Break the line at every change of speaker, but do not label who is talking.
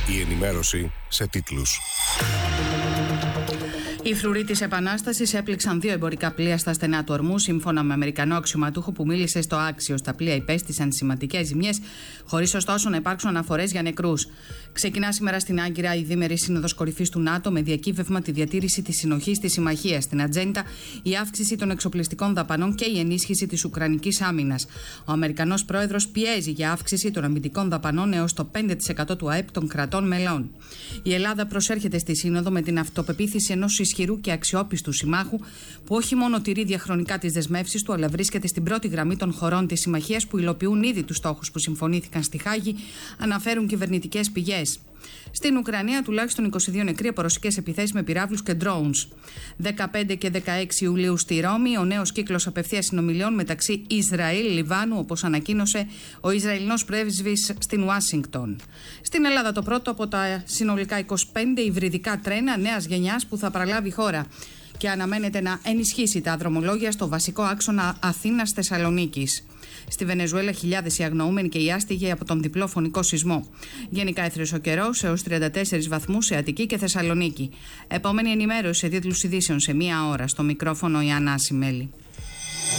Η ενημέρωση σε τίτλους.
Οι φρουροί της Επανάστασης έπληξαν 2 εμπορικά πλοία στα στενά του Ορμού, σύμφωνα με Αμερικανό αξιωματούχο που μίλησε στο Άξιος. Τα πλοία υπέστησαν σημαντικές ζημιές, χωρίς ωστόσο να υπάρξουν αναφορές για νεκρούς. Ξεκινά σήμερα στην Άγκυρα η δίμερη σύνοδος κορυφής του ΝΑΤΟ με διακύβευμα τη διατήρηση της συνοχής της συμμαχίας. Στην ατζέντα η αύξηση των εξοπλιστικών δαπανών και η ενίσχυση της ουκρανικής άμυνας. Ο Αμερικανός πρόεδρος πιέζει για αύξηση των αμυντικών δαπανών έως το 5% του ΑΕΠ των κρατών μελών. Η Ελλάδα προσέρχεται στη Σύνοδο με την αυτοπεποίθηση ενός ισχυρού και αξιόπιστου συμμάχου που όχι μόνο τηρεί διαχρονικά τις δεσμεύσεις του, αλλά βρίσκεται στην πρώτη γραμμή των χωρών της συμμαχίας που υλοποιούν ήδη τους στόχους που συμφωνήθηκαν στη Χάγη, αναφέρουν κυβερνητικές πηγές. Στην Ουκρανία, τουλάχιστον 22 νεκροί από ρωσικές επιθέσεις με πυράβλους και drones. 15 και 16 Ιουλίου στη Ρώμη, ο νέος κύκλος απευθείας συνομιλιών μεταξύ Ισραήλ-Λιβάνου, όπως ανακοίνωσε ο Ισραηλινός πρέσβης στην Ουάσιγκτον. Στην Ελλάδα, το πρώτο από τα συνολικά 25 υβριδικά τρένα νέας γενιάς που θα παραλάβει η χώρα και αναμένεται να ενισχύσει τα δρομολόγια στο βασικό άξονα Αθήνας-Θεσσαλονίκης. Στη Βενεζουέλα, χιλιάδες οι αγνοούμενοι και οι άστιγοι από τον διπλό φωνικό σεισμό. Γενικά έθρεσε ο καιρός έως 34 βαθμούς σε Αττική και Θεσσαλονίκη. Επόμενη ενημέρωση σε τίτλους ειδήσεων σε 1 ώρα. Στο μικρόφωνο η Ανάση Μέλη.